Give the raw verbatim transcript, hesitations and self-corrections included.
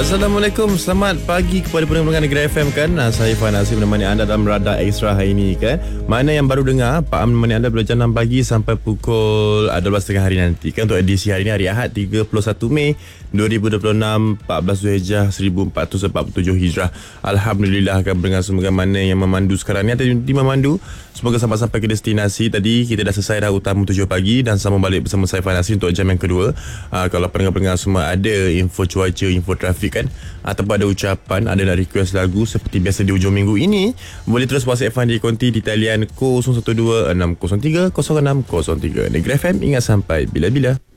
Assalamualaikum, selamat pagi kepada pendengar Negeri F M kan. Saya Fan Asif menemani anda dalam Radar Extra hari ini kan. Mana yang baru dengar, Pak Am menemani anda dari jam enam pagi sampai pukul dua belas tiga puluh hari nanti kan. Untuk edisi hari ini, hari Ahad tiga puluh satu Mei dua ribu dua puluh enam, empat belas Zulhijjah seribu empat ratus empat puluh tujuh Hijrah. Alhamdulillah akan mendengar semoga mana yang memandu sekarang ni atau di memandu, semoga sampai-sampai ke destinasi. Tadi kita dah selesai dah utama tujuh pagi dan sambung balik bersama saya Fan Asif untuk jam yang kedua. Uh, kalau pendengar-pendengar semua ada info cuaca, info trafik kan, ataupun ada ucapan, ada nak request lagu seperti biasa di hujung minggu ini, boleh terus WhatsApp Fan di konti di talian kosong satu dua enam kosong tiga kosong enam kosong tiga. Negeri F M, ingat sampai bila-bila.